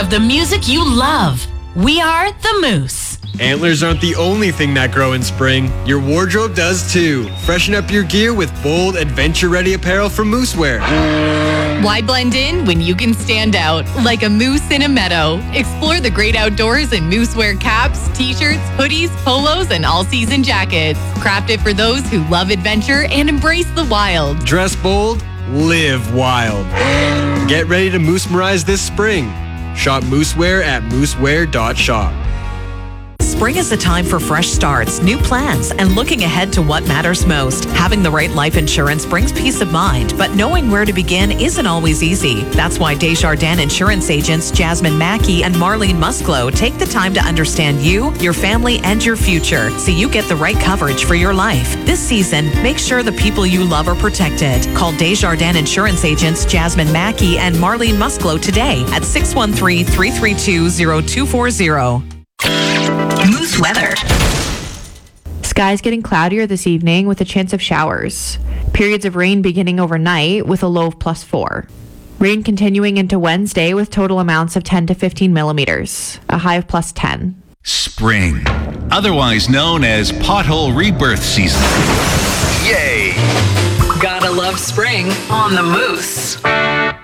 of the music you love. We are the Moose. Antlers aren't the only thing that grow in spring. Your wardrobe does too. Freshen up your gear with bold, adventure-ready apparel from Moosewear. Why blend in when you can stand out like a moose in a meadow? Explore the great outdoors in Moosewear caps, t-shirts, hoodies, polos, and all-season jackets. Crafted for those who love adventure and embrace the wild. Dress bold, live wild. Get ready to Moose-merize this spring. Shop Moosewear at moosewear.shop. Spring is a time for fresh starts, new plans, and looking ahead to what matters most. Having the right life insurance brings peace of mind, but knowing where to begin isn't always easy. That's why Desjardins Insurance agents Jasmine Mackey and Marlene Musclo take the time to understand you, your family, and your future so you get the right coverage for your life. This season, make sure the people you love are protected. Call Desjardins Insurance agents Jasmine Mackey and Marlene Musclo today at 613-332-0240. Moose weather. Skies getting cloudier this evening with a chance of showers. Periods of rain beginning overnight with a low of +4. Rain continuing into Wednesday with total amounts of 10 to 15 millimeters. A high of +10. Spring, otherwise known as pothole rebirth season. Yay! Gotta love spring on the Moose.